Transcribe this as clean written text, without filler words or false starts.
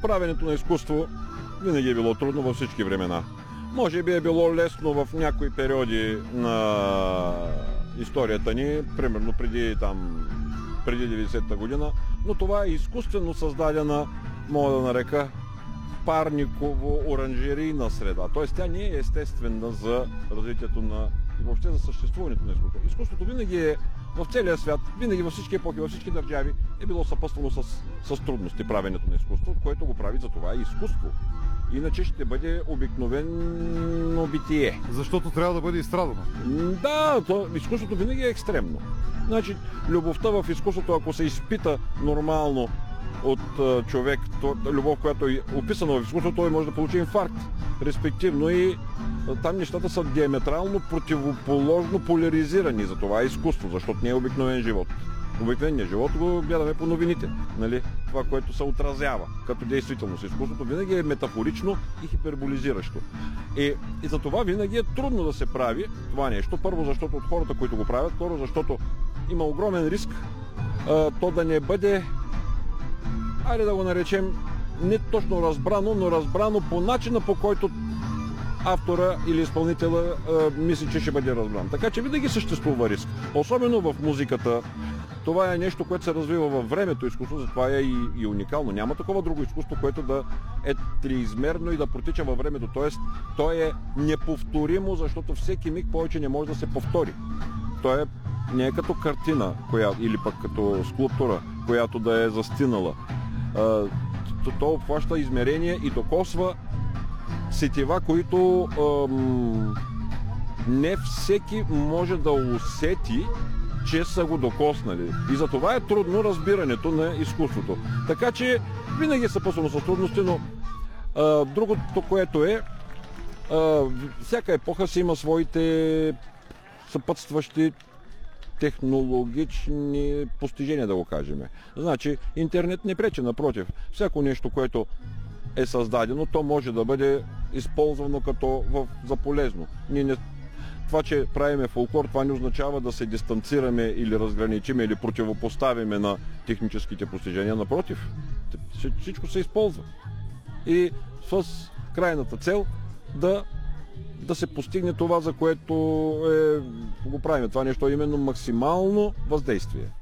правенето на изкуство винаги е било трудно във всички времена. Може би е било лесно в някои периоди на историята ни, примерно преди 90-та година, но това е изкуствено създадена, мога да нарека, парниково-оранжерийна среда. Т.е. тя не е естествена за развитието на и въобще за съществуването на изкуството. Изкуството винаги е в целия свят, винаги във всички епохи, във всички държави е било съпътствано с трудности правенето на изкуство, което го прави за това и изкуство. Иначе ще бъде обикновено битие. Защото трябва да бъде изстрадано. Да, изкуството винаги е екстремно. Значи, любовта в изкуството, ако се изпита нормално от човек, любов, която е описана в изкуството, той може да получи инфаркт. Респективно и там нещата са диаметрално противоположно поляризирани. За това е изкуство, защото не е обикновен живот. Обикновеният живот го гледаме по новините. Нали? Това, което се отразява като действителност. Изкуството винаги е метафорично и хиперболизиращо. И за това винаги е трудно да се прави това нещо. Първо, защото от хората, които го правят. Второ, защото има огромен риск то да не бъде, айде да го наречем, не точно разбрано, но разбрано по начина, по който автора или изпълнителя мисли, че ще бъде разбран. Така че винаги съществува риск. Особено в музиката. Това е нещо, което се развива във времето изкуство, затова е и уникално. Няма такова друго изкуство, което да е триизмерно и да протича във времето. Тоест, то е неповторимо, защото всеки миг повече не може да се повтори. То не е като картина, или пък като скулптура, която да е застинала. То обхваща измерение и докосва сетива, които не всеки може да усети, че са го докоснали. И за това е трудно разбирането на изкуството. Така че винаги е съпътствано с трудности, но другото, което е, всяка епоха си има своите съпътстващи технологични постижения, да го кажем. Значи, интернет не пречи, напротив. Всяко нещо, което е създадено, то може да бъде използвано за полезно. Това, че правиме фолклор, това не означава да се дистанцираме или разграничиме или противопоставиме на техническите постижения. Напротив, всичко се използва. И с крайната цел да се постигне това, за което го правим. Това нещо е именно максимално въздействие.